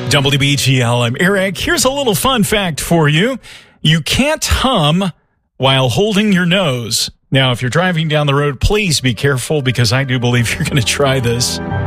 WBGL, I'm Eric. Here's a little fun fact for you. You can't hum while holding your nose. Now, if you're driving down the road, please be careful because I do believe you're going to try this.